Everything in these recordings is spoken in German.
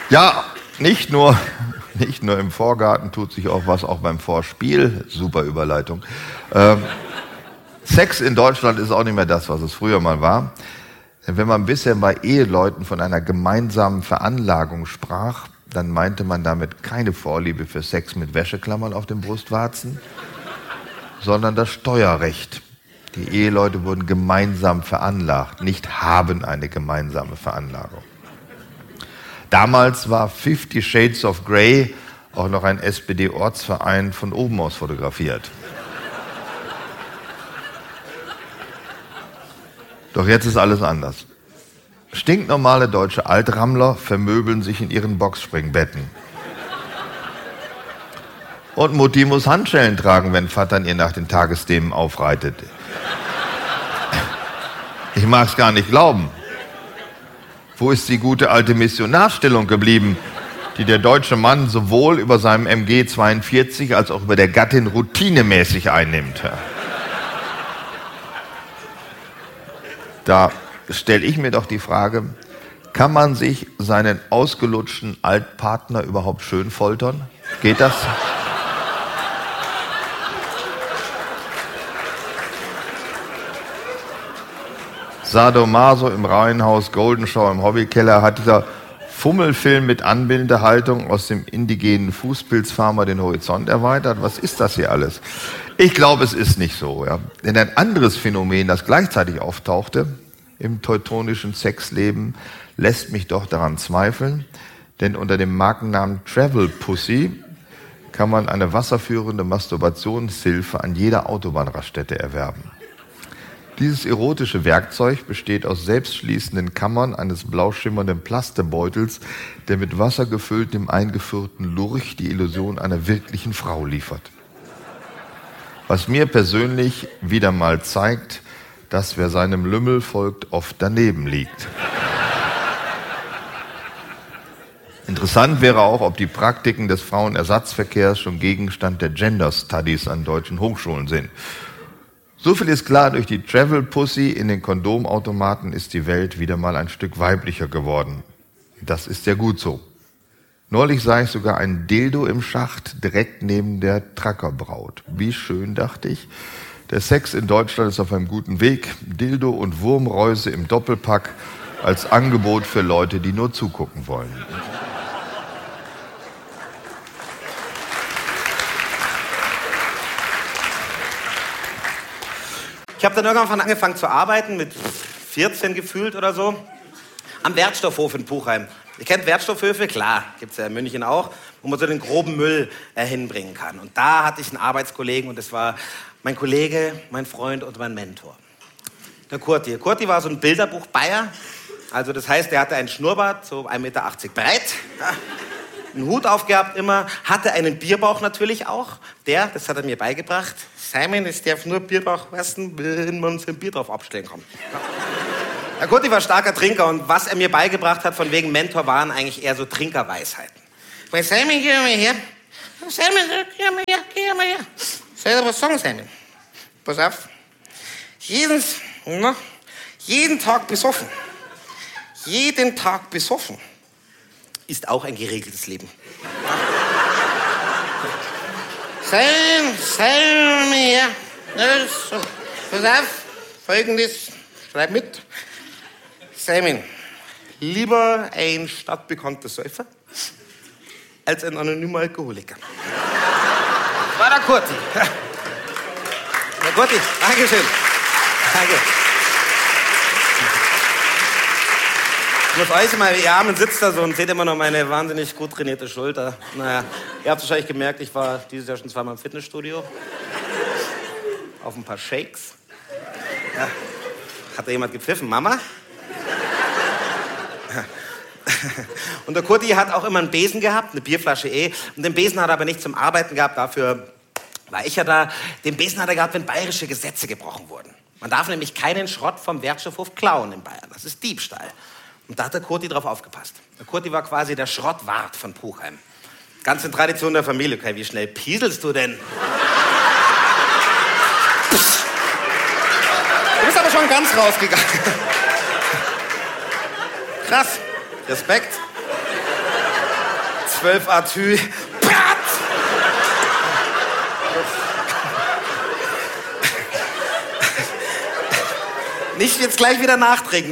Ja, nicht nur im Vorgarten tut sich auch was, auch beim Vorspiel. Super Überleitung. Sex in Deutschland ist auch nicht mehr das, was es früher mal war. Denn wenn man bisher bei Eheleuten von einer gemeinsamen Veranlagung sprach, dann meinte man damit keine Vorliebe für Sex mit Wäscheklammern auf den Brustwarzen, sondern das Steuerrecht. Die Eheleute wurden gemeinsam veranlagt, nicht haben eine gemeinsame Veranlagung. Damals war 50 Shades of Grey auch noch ein SPD-Ortsverein von oben aus fotografiert. Doch jetzt ist alles anders. Stinknormale deutsche Altrammler vermöbeln sich in ihren Boxspringbetten. Und Mutti muss Handschellen tragen, wenn Vater ihr nach den Tagesthemen aufreitet. Ich mag's gar nicht glauben. Wo ist die gute alte Missionarstellung geblieben, die der deutsche Mann sowohl über seinem MG 42 als auch über der Gattin routinemäßig einnimmt? Da stelle ich mir doch die Frage, kann man sich seinen ausgelutschten Altpartner überhaupt schön foltern? Geht das? Sadomaso im Reihenhaus, Goldenschau im Hobbykeller, hat dieser Fummelfilm mit Anbindehaltung aus dem indigenen Fußpilzfarmer den Horizont erweitert. Was ist das hier alles? Ich glaube, es ist nicht so. Ja. Denn ein anderes Phänomen, das gleichzeitig auftauchte im teutonischen Sexleben, lässt mich doch daran zweifeln. Denn unter dem Markennamen Travel Pussy kann man eine wasserführende Masturbationshilfe an jeder Autobahnraststätte erwerben. Dieses erotische Werkzeug besteht aus selbstschließenden Kammern eines blau schimmernden Plastebeutels, der mit Wasser gefüllt dem eingeführten Lurch die Illusion einer wirklichen Frau liefert. Was mir persönlich wieder mal zeigt, dass wer seinem Lümmel folgt, oft daneben liegt. Interessant wäre auch, ob die Praktiken des Frauenersatzverkehrs schon Gegenstand der Gender Studies an deutschen Hochschulen sind. So viel ist klar, durch die Travel Pussy in den Kondomautomaten ist die Welt wieder mal ein Stück weiblicher geworden. Das ist ja gut so. Neulich sah ich sogar ein Dildo im Schacht direkt neben der Trackerbraut. Wie schön, dachte ich. Der Sex in Deutschland ist auf einem guten Weg. Dildo und Wurmräuse im Doppelpack als Angebot für Leute, die nur zugucken wollen. Ich habe dann irgendwann angefangen zu arbeiten, mit 14 gefühlt oder so, am Wertstoffhof in Puchheim. Ihr kennt Wertstoffhöfe? Klar, gibt es ja in München auch, wo man so den groben Müll hinbringen kann. Und da hatte ich einen Arbeitskollegen und das war mein Kollege, mein Freund und mein Mentor. Der Kurti. Kurti war so ein Bilderbuch-Bayer. Also das heißt, der hatte einen Schnurrbart, so 1,80 Meter breit, einen Hut aufgehabt immer, hatte einen Bierbauch natürlich auch. Das hat er mir beigebracht. Simon, es darf nur Bierbauch essen, wenn man sein Bier drauf abstellen kann. Der Kurti war starker Trinker und was er mir beigebracht hat, von wegen Mentor, waren eigentlich eher so Trinkerweisheiten. Weil Simon, geh mal her. Simon, geh mal her. Soll ich dir was sagen, Simon? Pass auf. Jeden Tag besoffen. Jeden Tag besoffen ist auch ein geregeltes Leben. Simon, her. Pass auf, Folgendes, schreib mit. Simon, lieber ein stadtbekannter Säufer als ein anonymer Alkoholiker. Das war der Kurti. Der Kurti, Dankeschön. Danke. Ich muss euch mal, ihr Armen sitzt da so und seht immer noch meine wahnsinnig gut trainierte Schulter. Naja, ihr habt wahrscheinlich gemerkt, ich war dieses Jahr schon zweimal im Fitnessstudio. Auf ein paar Shakes. Ja. Hat da jemand gepfiffen? Mama? Und der Kurti hat auch immer einen Besen gehabt, eine Bierflasche Und den Besen hat er aber nicht zum Arbeiten gehabt, dafür war ich ja da. Den Besen hat er gehabt, wenn bayerische Gesetze gebrochen wurden. Man darf nämlich keinen Schrott vom Wertstoffhof klauen in Bayern. Das ist Diebstahl. Und da hat der Kurti drauf aufgepasst. Der Kurti war quasi der Schrottwart von Puchheim. Ganz in Tradition der Familie. Okay, wie schnell pieselst du denn? Du bist aber schon ganz rausgegangen. Krass. Respekt. 12 Atü. Nicht jetzt gleich wieder nachtrinken.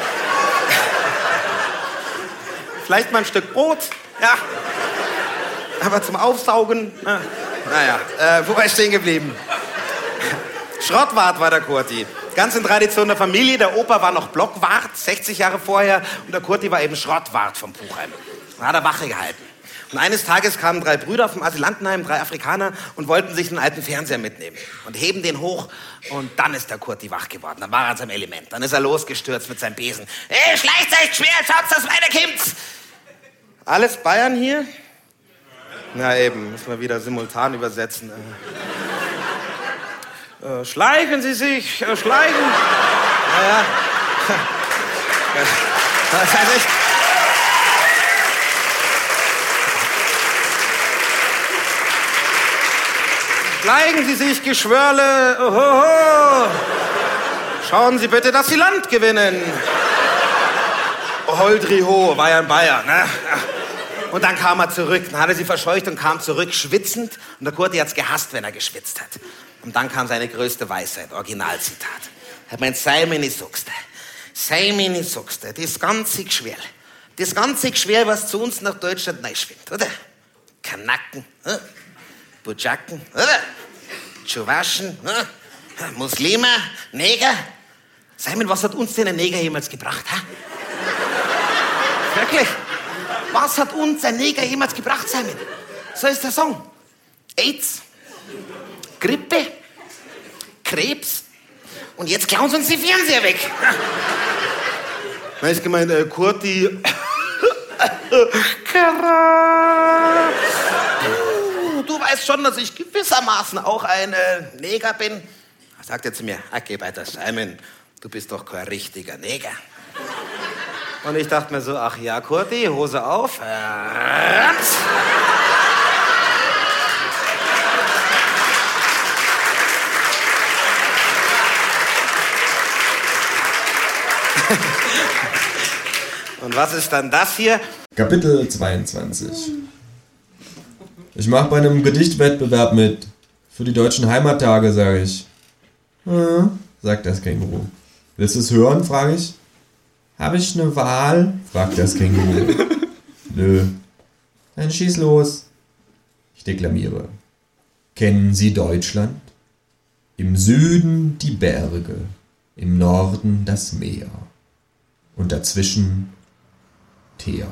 Vielleicht mal ein Stück Brot. Ja. Aber zum Aufsaugen. Naja, wo war ich stehen geblieben? Schrottwart war der Kurti. Ganz in Tradition der Familie. Der Opa war noch Blockwart, 60 Jahre vorher. Und der Kurti war eben Schrottwart vom Puchheim. Da hat er Wache gehalten. Und eines Tages kamen 3 Brüder vom Asylantenheim, 3 Afrikaner, und wollten sich einen alten Fernseher mitnehmen. Und heben den hoch, und dann ist der Kurti wach geworden. Dann war er in seinem Element. Dann ist er losgestürzt mit seinem Besen. Ey, schleicht euch schwer, schaut, dass weiterkommt! Alles Bayern hier? Na eben, müssen wir wieder simultan übersetzen. Schleichen Sie sich, schleichen. Naja. Was weiß ich. Schleichen Sie sich, Geschwörle. Ohoho. Schauen Sie bitte, dass Sie Land gewinnen. Holdriho, war ja in Bayern, ne? Und dann kam er zurück, dann hat er sie verscheucht und kam zurück schwitzend. Und der Kurti hat's gehasst, wenn er geschwitzt hat. Und dann kam seine größte Weisheit, Originalzitat. Er hat meint, sei mir nicht sagst, das ganze Geschwär, was zu uns nach Deutschland reinschwimmt, oder? Kanaken, Bujaken, oder? Tschuwaschen, Muslime, Neger. Simon, was hat uns denn ein Neger jemals gebracht, ha? Wirklich? Was hat uns ein Neger jemals gebracht, Simon? So ist der Song. AIDS, Grippe, Krebs und jetzt klauen sie uns die Fernseher weg. Weißt du, gemeint, Kurti. Du weißt schon, dass ich gewissermaßen auch ein Neger bin. Da sagt er zu mir, okay, weiter, Simon, du bist doch kein richtiger Neger. Und ich dachte mir so, ach ja, Kurti, Hose auf. Und was ist dann das hier? Kapitel 22. Ich mache bei einem Gedichtwettbewerb mit. Für die deutschen Heimattage, sage ich. Sagt das Känguru. Willst du es hören, frage ich. Habe ich eine Wahl? Fragt das Känguru. Nö. Dann schieß los. Ich deklamiere. Kennen Sie Deutschland? Im Süden die Berge, im Norden das Meer und dazwischen Teer.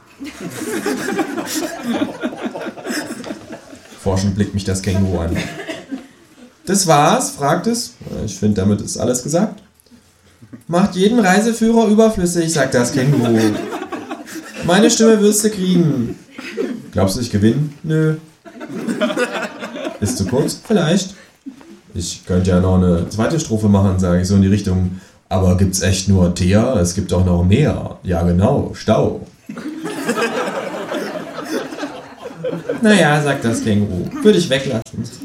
Forschend blickt mich das Känguru an. Das war's? Fragt es. Ich finde, damit ist alles gesagt. Macht jeden Reiseführer überflüssig, sagt das Känguru. Meine Stimme wirst du kriegen. Glaubst du, ich gewinne? Nö. Ist zu kurz? Vielleicht. Ich könnte ja noch eine zweite Strophe machen, sage ich so in die Richtung. Aber gibt's echt nur Teer? Es gibt auch noch mehr. Ja genau, Stau. Naja, sagt das Känguru. Würde ich weglassen.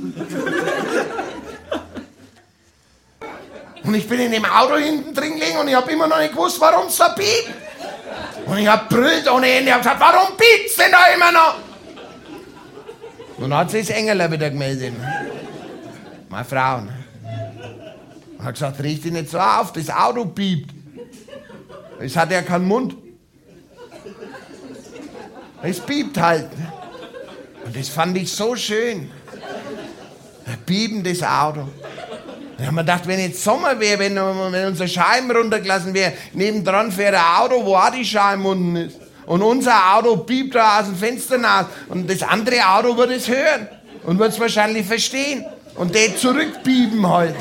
Und ich bin in dem Auto hinten drin gelegen und ich habe immer noch nicht gewusst, warum es da piept. Und ich habe brüllt ohne Ende. Ich habe gesagt, warum piept's denn da immer noch? Und dann hat sich das Engel wieder gemeldet. Meine Frau. Und hat gesagt, riech dich nicht so auf, das Auto piept. Es hat ja keinen Mund. Es piept halt. Und das fand ich so schön. Ein piependes Auto. Da haben wir gedacht, wenn jetzt Sommer wäre, wenn unsere Scheiben runtergelassen wäre, nebendran fährt ein Auto, wo auch die Scheiben unten ist. Und unser Auto piept da aus dem Fenster raus. Und das andere Auto wird es hören und wird es wahrscheinlich verstehen. Und der zurückpiepen heute.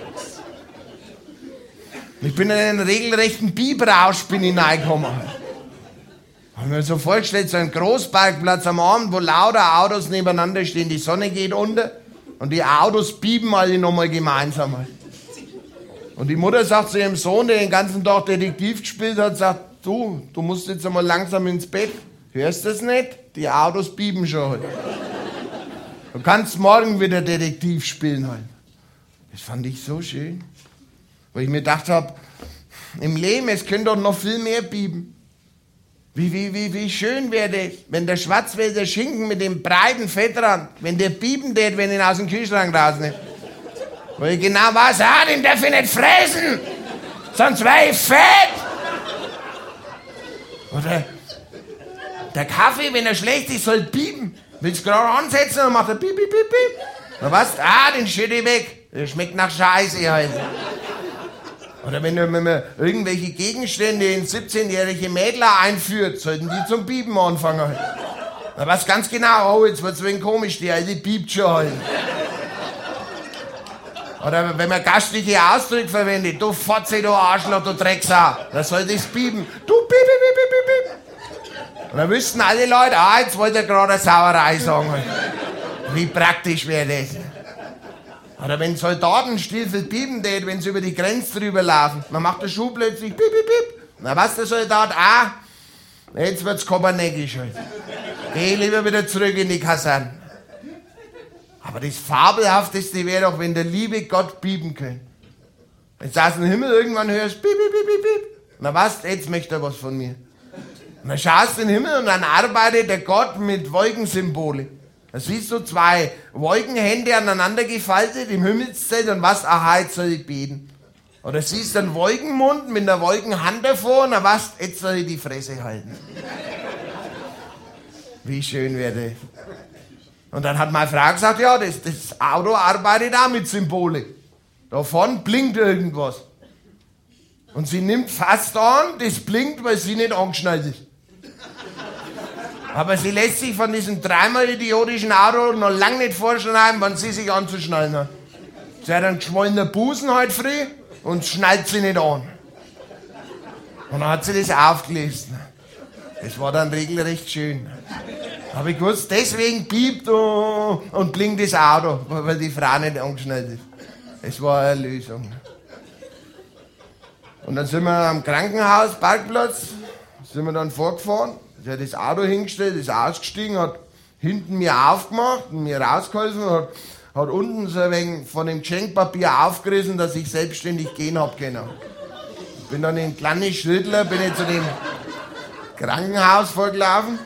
Ich bin in einen regelrechten Pieprausch hineingekommen. Haben wir so vorgestellt, so ein Großparkplatz am Abend, wo lauter Autos nebeneinander stehen, die Sonne geht unter. Und die Autos piepen alle nochmal gemeinsam. Und die Mutter sagt zu ihrem Sohn, der den ganzen Tag Detektiv gespielt hat, sagt, du musst jetzt einmal langsam ins Bett. Hörst du das nicht? Die Autos piepen schon heute. Du kannst morgen wieder Detektiv spielen heute. Das fand ich so schön. Weil ich mir gedacht habe, im Leben, es könnte doch noch viel mehr piepen. Wie schön wäre das, wenn der Schwarzwälder Schinken mit dem breiten Fettrand, wenn der piepen tät, wenn ich ihn aus dem Kühlschrank rausnehme. Weil ich genau weiß, den darf ich nicht fressen, sonst wäre ich fett. Oder der Kaffee, wenn er schlecht ist, soll piepen. Willst du gerade ansetzen, dann macht er piep, piep, piep, piep. Dann weißt du, den schütte ich weg. Der schmeckt nach Scheiße halt. Oder wenn man irgendwelche Gegenstände in 17-jährige Mädler einführt, sollten die zum Piepen anfangen halt. Dann weißt du ganz genau, oh, jetzt wird's ein wenig komisch, die Alte piept schon halt. Oder wenn man gastliche Ausdrücke verwendet, du Fotze, du Arschloch, du Drecksau, dann soll das piepen. Du piep, piep, piep, piep, piep. Und dann wüssten alle Leute, jetzt wollte er gerade eine Sauerei sagen. Wie praktisch wäre das? Oder wenn Soldatenstiefel piepen tät, wenn sie über die Grenze drüber laufen, dann macht der Schuh plötzlich piep, piep, piep. Na was der Soldat? Jetzt wird's koperneckisch halt. Geh lieber wieder zurück in die Kaserne. Aber das Fabelhafteste wäre doch, wenn der liebe Gott piepen könnte. Wenn du aus dem Himmel irgendwann hörst, piep, piep, piep, piep, piep. Na was, jetzt möchte er was von mir. Und dann schaust du in den Himmel und dann arbeitet der Gott mit Wolkensymbole. Da siehst du 2 Wolkenhände aneinander gefaltet im Himmelszelt und was, jetzt soll ich beten. Oder siehst du einen Wolkenmund mit einer Wolkenhand davor und dann was, jetzt soll ich die Fresse halten. Wie schön wäre das. Und dann hat meine Frau gesagt, ja, das Auto arbeitet auch mit Symbole. Da vorne blinkt irgendwas. Und sie nimmt fast an, das blinkt, weil sie nicht angeschnallt ist. Aber sie lässt sich von diesem dreimal idiotischen Auto noch lange nicht vorschneiden, wann sie sich anzuschnallen hat. Sie hat einen geschwollenen Busen heute früh und schnallt sie nicht an. Und dann hat sie das aufgelesen. Das war dann regelrecht schön. Habe ich gewusst, deswegen piept und blinkt das Auto, weil die Frau nicht angeschnallt ist. Das war eine Lösung. Und dann sind wir am Krankenhausparkplatz, sind wir dann vorgefahren. Sie hat das Auto hingestellt, ist ausgestiegen, hat hinten mir aufgemacht und mir rausgeholfen und hat unten so ein wenig von dem Geschenkpapier aufgerissen, dass ich selbstständig gehen hab können. Bin dann in kleine Schrittler, bin ich zu dem Krankenhaus vorgelaufen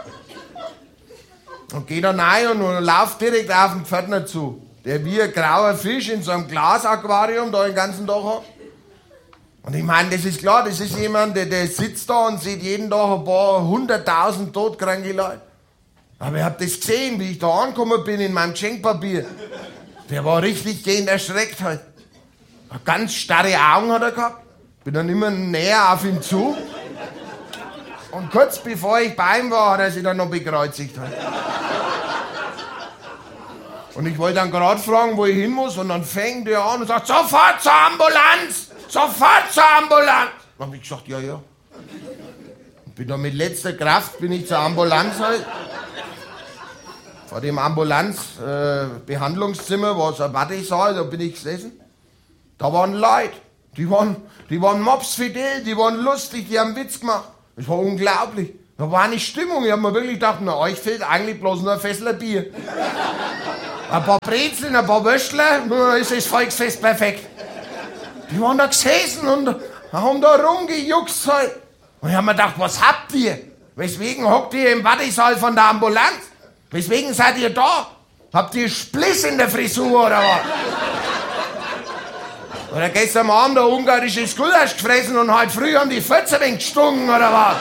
und geh da rein und lauf direkt auf den Pförtner zu, der wie ein grauer Fisch in so einem Glasaquarium da den ganzen Tag hat. Und ich meine, das ist klar, das ist jemand, der sitzt da und sieht jeden Tag ein paar 100.000 todkranke Leute. Aber ich hab das gesehen, wie ich da angekommen bin in meinem Geschenkpapier. Der war richtig gehend erschreckt halt. Ganz starre Augen hat er gehabt. Bin dann immer näher auf ihn zu. Und kurz bevor ich bei ihm war, hat er sich dann noch bekreuzigt halt. Und ich wollte dann gerade fragen, wo ich hin muss, und dann fängt er an und sagt, sofort zur Ambulanz! Sofort zur Ambulanz! Dann hab ich gesagt, ja. Und bin dann mit letzter Kraft zur Ambulanz halt. Vor dem Ambulanz-Behandlungszimmer war so ein Wartesaal, da bin ich gesessen. Da waren Leute, die waren mopsfidel, die waren lustig, die haben Witz gemacht. Das war unglaublich. Da war eine Stimmung, ich hab mir wirklich gedacht, na, euch fehlt eigentlich bloß nur ein Fässler Bier. Ein paar Brezeln, ein paar Würstler, nur ist das Volksfest perfekt. Die waren da gesessen und haben da rumgejuckst halt. Und ich hab mir gedacht, was habt ihr? Weswegen hockt ihr im Wartesaal von der Ambulanz? Weswegen seid ihr da? Habt ihr Spliss in der Frisur oder was? Oder gestern Abend ein ungarisches Gulasch gefressen und heute früh haben die Fötze ein wenig gestunken oder was?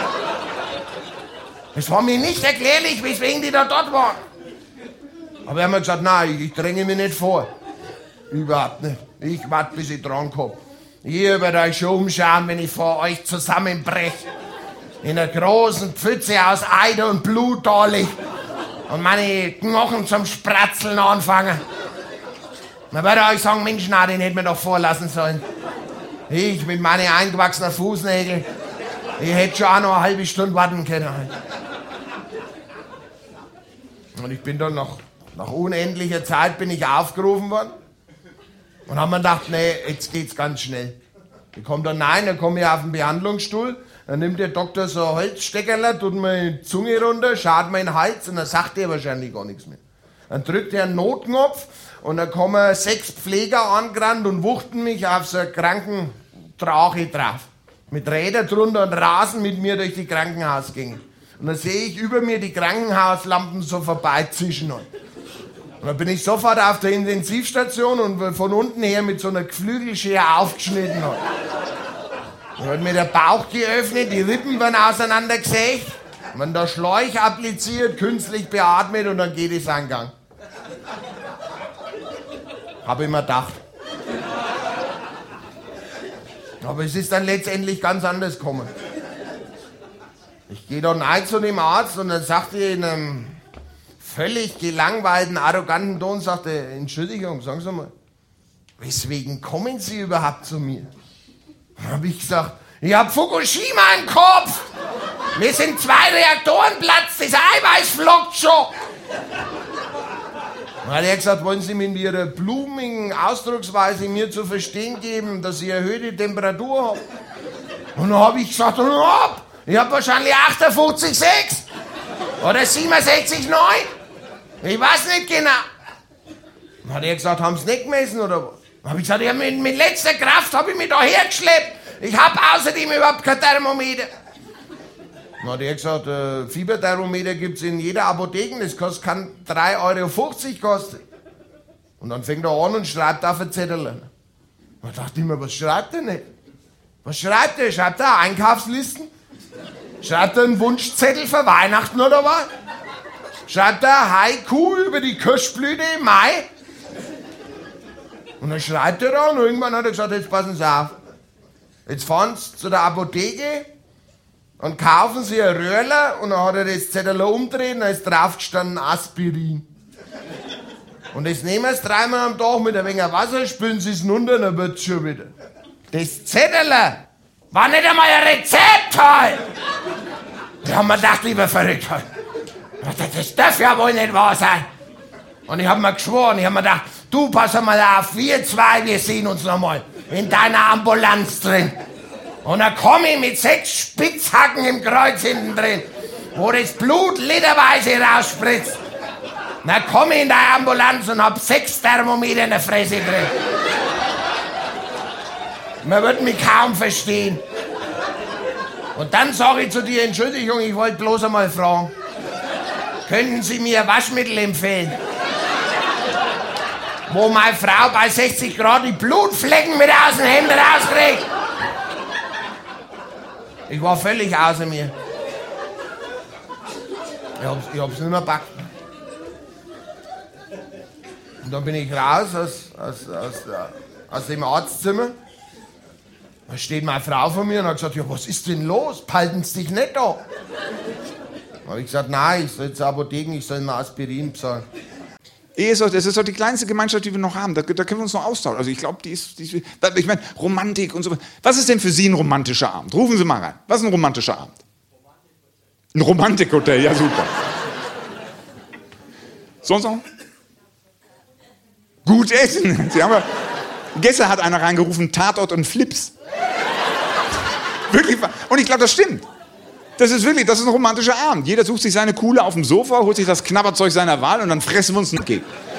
Es war mir nicht erklärlich, weswegen die da dort waren. Aber er hat mir gesagt, nein, ich dränge mich nicht vor. Überhaupt nicht. Ich warte, bis ich dran komme. Ihr werdet euch schon umschauen, wenn ich vor euch zusammenbreche. In einer großen Pfütze aus Eiter und Blut da liege. Und meine Knochen zum Spratzeln anfangen. Dann werdet ihr euch sagen, Mensch, na, den hätten wir doch vorlassen sollen. Ich mit meinen eingewachsenen Fußnägeln, ich hätte schon auch noch eine halbe Stunde warten können. Und ich bin dann nach unendlicher Zeit bin ich aufgerufen worden. Und haben mir gedacht, nee, jetzt geht's ganz schnell. Ich komme dann rein, dann komme ich auf den Behandlungsstuhl, dann nimmt der Doktor so ein Holzsteckerl, tut mir die Zunge runter, schaut mir in den Hals und dann sagt er wahrscheinlich gar nichts mehr. Dann drückt er einen Notknopf und dann kommen 6 Pfleger angerannt und wuchten mich auf so einen kranken Drache drauf. mit Rädern drunter und rasen mit mir durch die Krankenhausgänge. Und dann sehe ich über mir die Krankenhauslampen so vorbeizischen. Und dann bin ich sofort auf der Intensivstation und von unten her mit so einer Geflügelschere aufgeschnitten. Dann hat mir der Bauch geöffnet, die Rippen werden auseinandergesägt, man da Schläuch appliziert, künstlich beatmet und dann geht es seinen Gang. Habe ich mir gedacht. Aber es ist dann letztendlich ganz anders gekommen. Ich gehe dann rein zu dem Arzt und dann sagt er in einem völlig gelangweilten, arroganten Ton, sagt er, Entschuldigung, sagen Sie mal, weswegen kommen Sie überhaupt zu mir? Dann habe ich gesagt, ich hab Fukushima im Kopf. Mir sind 2 Reaktoren platzt, das Eiweiß flockt schon. Dann hat er gesagt, wollen Sie mit Ihrer blumigen Ausdrucksweise mir zu verstehen geben, dass Sie erhöhte Temperatur haben? Und dann habe ich gesagt, ich hab wahrscheinlich 58,6 oder 67,9. Ich weiß nicht genau. Dann hat er gesagt, haben Sie nicht gemessen oder was? Dann habe ich gesagt, ja, mit letzter Kraft habe ich mich da hergeschleppt. Ich habe außerdem überhaupt kein Thermometer. Dann hat er gesagt, Fieberthermometer gibt es in jeder Apotheke, das kann 3,50 € kosten. Und dann fängt er an und schreibt auf ein Zettel. Da dachte ich mir, was schreibt er nicht? Was schreibt er? Schreibt er Einkaufslisten? Schreibt er einen Wunschzettel für Weihnachten oder was? Schreibt er Haiku über die Kirschblüte im Mai? Und dann schreibt er da und irgendwann hat er gesagt, jetzt passen Sie auf. Jetzt fahren Sie zu der Apotheke und kaufen Sie ein Röhrler und dann hat er das Zettel umdreht und da ist drauf gestanden Aspirin. Und das nehmen Sie 3-mal am Tag mit ein wenig Wasser, spülen Sie es runter und dann wird es schon wieder. Das Zettel war nicht einmal ein Rezept halt. Da haben wir gedacht, lieber verrückt halt. Das darf ja wohl nicht wahr sein. Und ich habe mir geschworen, ich habe mir gedacht, du pass mal auf, wir zwei, wir sehen uns noch mal in deiner Ambulanz drin. Und dann komme ich mit 6 Spitzhacken im Kreuz hinten drin, wo das Blut literweise rausspritzt. Dann komme ich in der Ambulanz und hab 6 Thermometer in der Fresse drin. Man wird mich kaum verstehen. Und dann sage ich zu dir, Entschuldigung, ich wollte bloß einmal fragen, könnten Sie mir Waschmittel empfehlen? Wo meine Frau bei 60 Grad die Blutflecken mit aus dem Hemd rauskriegt. Ich war völlig außer mir. Ich hab's nicht mehr gepackt. Und dann bin ich raus aus dem Arztzimmer. Da steht meine Frau vor mir und hat gesagt, ja, was ist denn los? Palten Sie dich nicht da? Da habe ich gesagt, nein, ich soll zur Apotheke, ich soll mir Aspirin bezahlen. Das ist doch die kleinste Gemeinschaft, die wir noch haben. Da können wir uns noch austauschen. Also ich glaube, ich meine, Romantik und so. Was ist denn für Sie ein romantischer Abend? Rufen Sie mal rein. Was ist ein romantischer Abend? Ein Romantikhotel, ja super. Sonst noch? Gut essen. Sie haben ja, gestern hat einer reingerufen, Tatort und Flips. Wirklich. Und ich glaube, das stimmt. Das ist ein romantischer Abend. Jeder sucht sich seine Kuhle auf dem Sofa, holt sich das Knabberzeug seiner Wahl und dann fressen wir uns einen Keks.